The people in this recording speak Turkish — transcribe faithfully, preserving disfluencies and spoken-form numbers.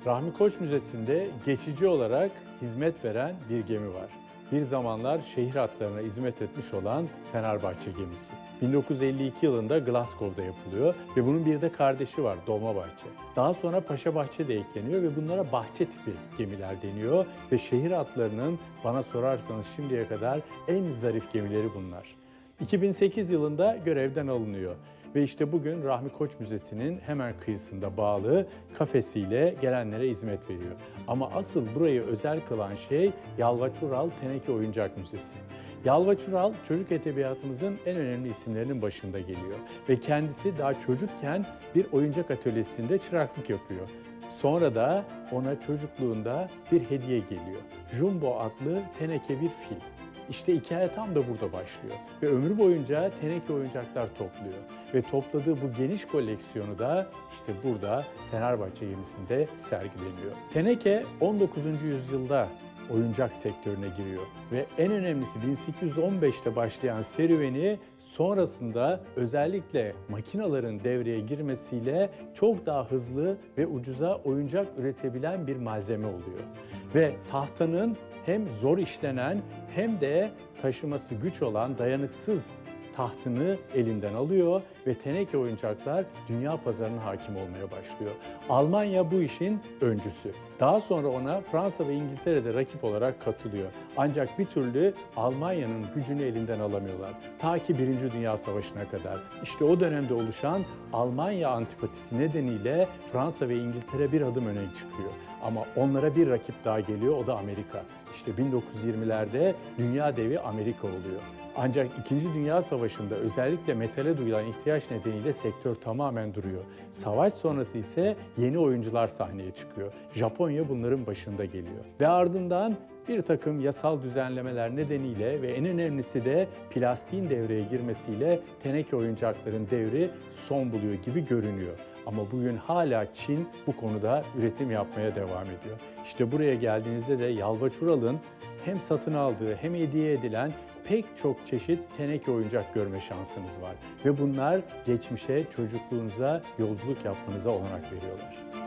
Rahmi Koç Müzesi'nde geçici olarak hizmet veren bir gemi var. Bir zamanlar şehir hatlarına hizmet etmiş olan Fenerbahçe gemisi. bin dokuz yüz elli iki yılında Glasgow'da yapılıyor ve bunun bir de kardeşi var, Dolmabahçe. Daha sonra Paşabahçe de ekleniyor ve bunlara bahçe tipi gemiler deniyor ve şehir hatlarının bana sorarsanız şimdiye kadar en zarif gemileri bunlar. iki bin sekiz yılında görevden alınıyor. Ve işte bugün Rahmi Koç Müzesi'nin hemen kıyısında bağlı kafesiyle gelenlere hizmet veriyor. Ama asıl burayı özel kılan şey Yalvaç Ural Teneke Oyuncak Müzesi. Yalvaç Ural çocuk edebiyatımızın en önemli isimlerinin başında geliyor. Ve kendisi daha çocukken bir oyuncak atölyesinde çıraklık yapıyor. Sonra da ona çocukluğunda bir hediye geliyor. Jumbo adlı teneke bir fil. İşte hikaye tam da burada başlıyor ve ömrü boyunca teneke oyuncaklar topluyor ve topladığı bu geniş koleksiyonu da işte burada Fenerbahçe gemisinde sergileniyor. Teneke on dokuzuncu yüzyılda oyuncak sektörüne giriyor ve en önemlisi bin sekiz yüz on beşte başlayan serüveni sonrasında özellikle makinelerin devreye girmesiyle çok daha hızlı ve ucuza oyuncak üretebilen bir malzeme oluyor. Ve tahtanın hem zor işlenen hem de taşıması güç olan dayanıksız tahtını elinden alıyor ve teneke oyuncaklar dünya pazarına hakim olmaya başlıyor. Almanya bu işin öncüsü. Daha sonra ona Fransa ve İngiltere'de rakip olarak katılıyor. Ancak bir türlü Almanya'nın gücünü elinden alamıyorlar. Ta ki Birinci Dünya Savaşı'na kadar. İşte o dönemde oluşan Almanya antipatisi nedeniyle Fransa ve İngiltere bir adım öne çıkıyor. Ama onlara bir rakip daha geliyor, o da Amerika. İşte bin dokuz yüz yirmilerde dünya devi Amerika oluyor. Ancak İkinci Dünya Savaşı'nda özellikle metale duyulan ihtiyaç nedeniyle sektör tamamen duruyor. Savaş sonrası ise yeni oyuncular sahneye çıkıyor. Japonya bunların başında geliyor. Ve ardından bir takım yasal düzenlemeler nedeniyle ve en önemlisi de plastiğin devreye girmesiyle teneke oyuncakların devri son buluyor gibi görünüyor. Ama bugün hala Çin bu konuda üretim yapmaya devam ediyor. İşte buraya geldiğinizde de Yalvaç Ural'ın hem satın aldığı hem hediye edilen pek çok çeşit teneke oyuncak görme şansınız var. Ve bunlar geçmişe, çocukluğunuza yolculuk yapmanıza olanak veriyorlar.